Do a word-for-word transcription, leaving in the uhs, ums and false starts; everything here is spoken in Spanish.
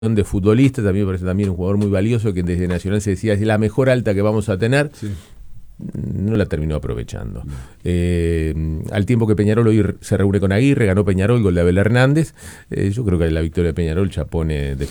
de futbolista, también me parece también un jugador muy valioso que desde Nacional se decía es la mejor alta que vamos a tener. Sí. No la terminó aprovechando. No. Eh, al tiempo que Peñarol hoy se reúne con Aguirre, ganó Peñarol, gol de Abel Hernández. Eh, yo creo que la victoria de Peñarol ya pone